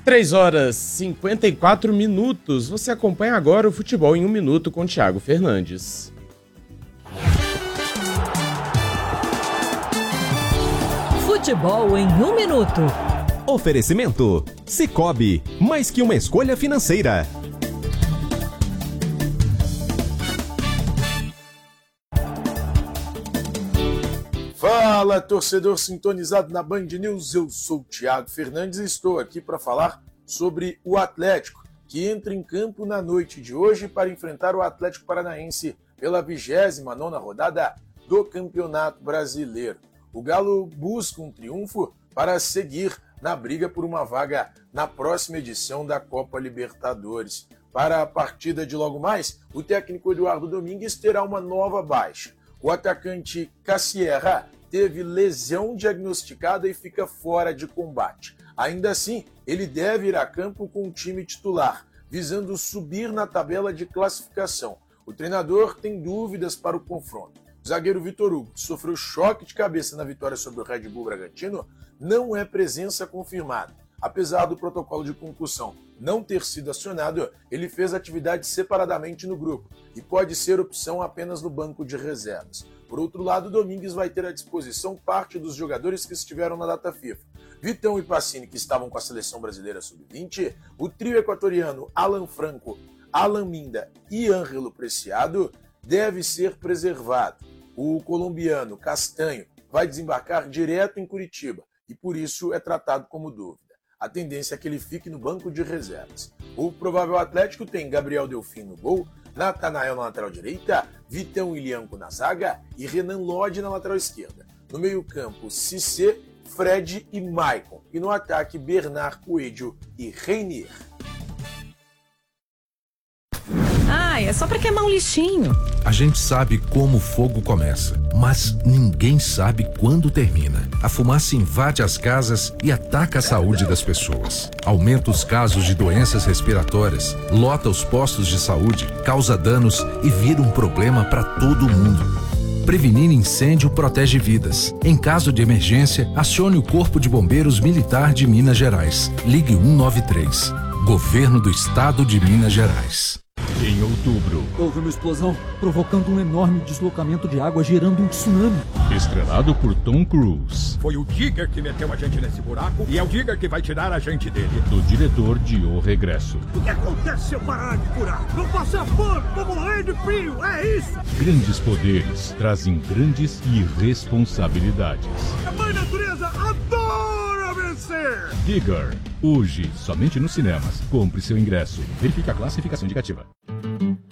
3h54. Você acompanha agora o Futebol em 1 Minuto com Thiago Fernandes. Futebol em 1 Minuto. Oferecimento: Sicoob, mais que uma escolha financeira. Fala, torcedor sintonizado na Band News, eu sou o Thiago Fernandes e estou aqui para falar sobre o Atlético, que entra em campo na noite de hoje para enfrentar o Atlético Paranaense pela 29ª rodada do Campeonato Brasileiro. O Galo busca um triunfo para seguir na briga por uma vaga na próxima edição da Copa Libertadores. Para a partida de logo mais, o técnico Eduardo Domingues terá uma nova baixa. O atacante Cassierra teve lesão diagnosticada e fica fora de combate. Ainda assim, ele deve ir a campo com o time titular, visando subir na tabela de classificação. O treinador tem dúvidas para o confronto. O zagueiro Vitor Hugo, que sofreu choque de cabeça na vitória sobre o Red Bull Bragantino, não é presença confirmada. Apesar do protocolo de concussão não ter sido acionado, ele fez atividade separadamente no grupo e pode ser opção apenas no banco de reservas. Por outro lado, Domingues vai ter à disposição parte dos jogadores que estiveram na data FIFA. Vitão e Pacini, que estavam com a seleção brasileira sub-20, o trio equatoriano Alan Franco, Alan Minda e Ângelo Preciado deve ser preservado. O colombiano Castanho vai desembarcar direto em Curitiba e por isso é tratado como dúvida. A tendência é que ele fique no banco de reservas. O provável Atlético tem Gabriel Delfim no gol, Natanael na lateral direita, Vitão e Lianco na zaga e Renan Lodge na lateral esquerda. No meio-campo, Cissé, Fred e Maicon. E no ataque, Bernard, Coelho e Reinier. É só pra queimar um lixinho. A gente sabe como o fogo começa, mas ninguém sabe quando termina. A fumaça invade as casas e ataca a saúde das pessoas. Aumenta os casos de doenças respiratórias, lota os postos de saúde, causa danos e vira um problema para todo mundo. Prevenir incêndio protege vidas. Em caso de emergência, acione o Corpo de Bombeiros Militar de Minas Gerais. Ligue 193. Governo do Estado de Minas Gerais. Em outubro, houve uma explosão, provocando um enorme deslocamento de água, gerando um tsunami. Estrelado por Tom Cruise. Foi o Giger que meteu a gente nesse buraco e é o Giger que vai tirar a gente dele. Do diretor de O Regresso. O que acontece se eu parar de curar? Não passa fome, vou morrer de frio, é isso! Grandes poderes trazem grandes responsabilidades. A mãe natureza adora vencer! Giger, hoje, somente nos cinemas. Compre seu ingresso. Verifique a classificação indicativa.